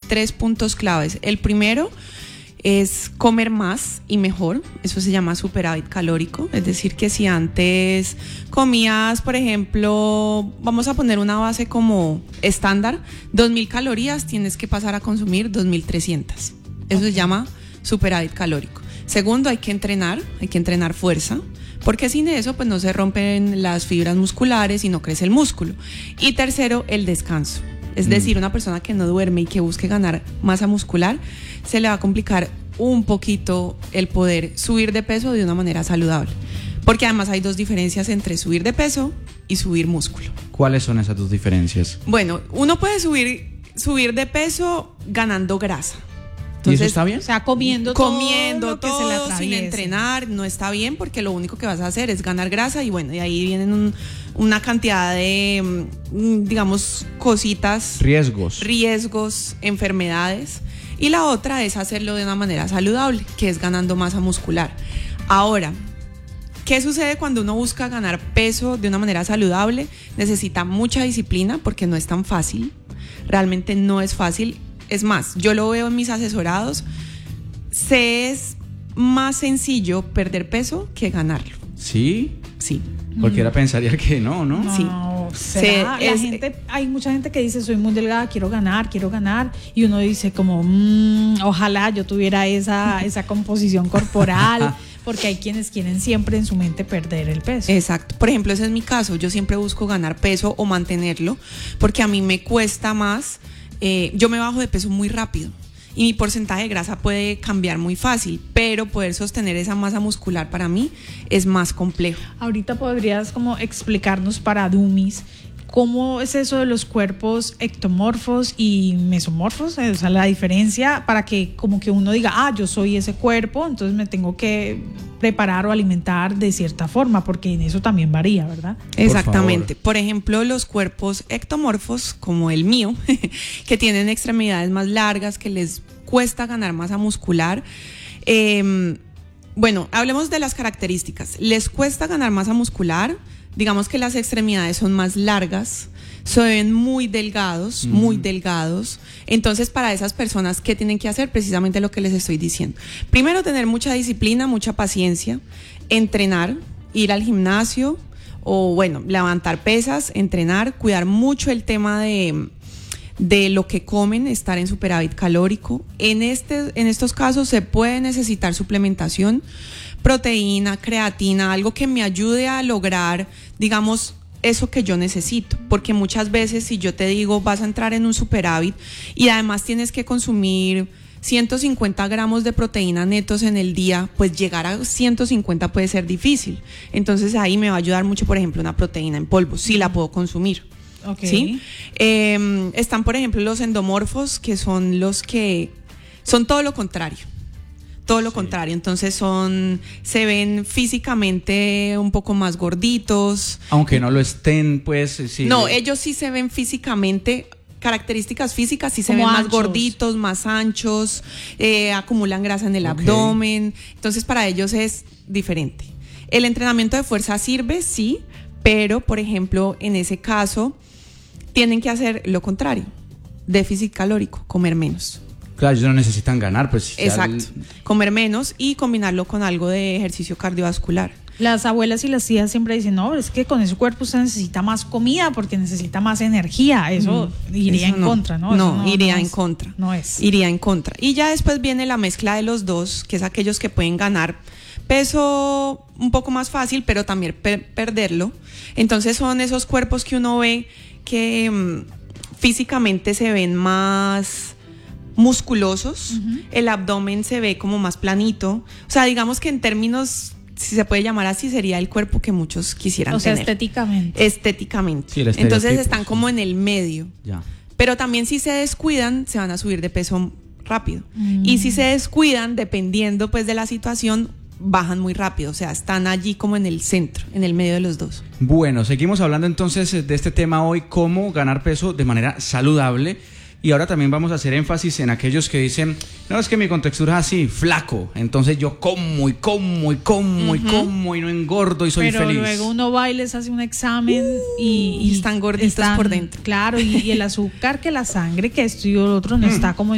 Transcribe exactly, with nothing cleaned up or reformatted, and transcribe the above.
tres puntos claves. El primero es comer más y mejor, eso se llama superávit calórico, es decir que si antes comías, por ejemplo, vamos a poner una base como estándar, dos mil calorías, tienes que pasar a consumir dos mil trescientas, eso okay. se llama superávit calórico. Segundo, hay que entrenar, hay que entrenar fuerza, porque sin eso pues no se rompen las fibras musculares y no crece el músculo. Y tercero, el descanso. Es decir, una persona que no duerme y que busque ganar masa muscular, se le va a complicar un poquito el poder subir de peso de una manera saludable. Porque además hay dos diferencias entre subir de peso y subir músculo. ¿Cuáles son esas dos diferencias? Bueno, uno puede subir, subir de peso ganando grasa. Entonces, ¿y eso está bien? O sea, comiendo, comiendo todo, todo lo que se le sin entrenar, no está bien porque lo único que vas a hacer es ganar grasa y bueno, y ahí vienen un, una cantidad de, digamos, cositas. Riesgos. Riesgos, enfermedades. Y la otra es hacerlo de una manera saludable, que es ganando masa muscular. Ahora, ¿qué sucede cuando uno busca ganar peso de una manera saludable? Necesita mucha disciplina porque no es tan fácil. Realmente no es fácil. Es más, yo lo veo en mis asesorados, se es más sencillo perder peso que ganarlo. ¿Sí? Sí. Cualquiera mm. pensaría que no, ¿no? No, sí. ¿será? La es, gente, hay mucha gente que dice, soy muy delgada, quiero ganar, quiero ganar, y uno dice como, mmm, ojalá yo tuviera esa, esa composición corporal, porque hay quienes quieren siempre en su mente perder el peso. Exacto. Por ejemplo, ese es mi caso, yo siempre busco ganar peso o mantenerlo, porque a mí me cuesta más. Eh, yo me bajo de peso muy rápido y mi porcentaje de grasa puede cambiar muy fácil, pero poder sostener esa masa muscular para mí es más complejo. Ahorita podrías como explicarnos para dummies cómo es eso de los cuerpos ectomorfos y mesomorfos, o sea, la diferencia para que como que uno diga, ah, yo soy ese cuerpo, entonces me tengo que preparar o alimentar de cierta forma, porque en eso también varía, ¿verdad? Exactamente. Por, por ejemplo, los cuerpos ectomorfos, como el mío, que tienen extremidades más largas, que les cuesta ganar masa muscular. Eh, bueno, hablemos de las características. Les cuesta ganar masa muscular. Digamos que las extremidades son más largas, se ven muy delgados, mm. muy delgados. Entonces, para esas personas, ¿qué tienen que hacer? Precisamente lo que les estoy diciendo. Primero, tener mucha disciplina, mucha paciencia, entrenar, ir al gimnasio o, bueno, levantar pesas, entrenar, cuidar mucho el tema de, de lo que comen, estar en superávit calórico. En, este, en estos casos se puede necesitar suplementación, proteína, creatina, algo que me ayude a lograr, digamos, eso que yo necesito, porque muchas veces si yo te digo vas a entrar en un superávit y además tienes que consumir ciento cincuenta gramos de proteína netos en el día, pues llegar a ciento cincuenta puede ser difícil. Entonces ahí me va a ayudar mucho, por ejemplo, una proteína en polvo, si la puedo consumir. Okay. ¿Sí? Eh, están, por ejemplo, los endomorfos, que son los que son todo lo contrario. Todo lo sí. contrario, entonces son, se ven físicamente un poco más gorditos. Aunque no lo estén, pues sí. No, ellos sí se ven físicamente, características físicas, sí se ven anchos. Más gorditos, más anchos, eh, acumulan grasa en el okay. abdomen, entonces para ellos es diferente. El entrenamiento de fuerza sirve, sí, pero por ejemplo, en ese caso, tienen que hacer lo contrario, déficit calórico, comer menos. Claro, ellos no necesitan ganar, pues. Exacto, el... comer menos y combinarlo con algo de ejercicio cardiovascular. Las abuelas y las tías siempre dicen, no, es que con ese cuerpo usted necesita más comida porque necesita más energía. Eso mm, iría eso en no, contra, ¿no? No, no iría no en es, contra. No es. Iría en contra. Y ya después viene la mezcla de los dos, que es aquellos que pueden ganar peso un poco más fácil, pero también per- perderlo. Entonces son esos cuerpos que uno ve que mmm, físicamente se ven más musculosos, uh-huh. el abdomen se ve como más planito, o sea, digamos que en términos, si se puede llamar así, sería el cuerpo que muchos quisieran o sea, tener. estéticamente. Estéticamente. Sí, entonces están como en el medio. Ya. Pero también si se descuidan, se van a subir de peso rápido. Mm. Y si se descuidan, dependiendo pues de la situación, bajan muy rápido, o sea, están allí como en el centro, en el medio de los dos. Bueno, seguimos hablando entonces de este tema hoy, cómo ganar peso de manera saludable. Y ahora también vamos a hacer énfasis en aquellos que dicen, no, es que mi contextura es así, flaco, entonces yo como y como y como uh-huh. y como y no engordo y soy pero feliz. Pero luego uno va y les hace un examen uh, y, y están gorditos están, por dentro. Claro, y, y el azúcar, que la sangre, que esto y lo otro no mm. está como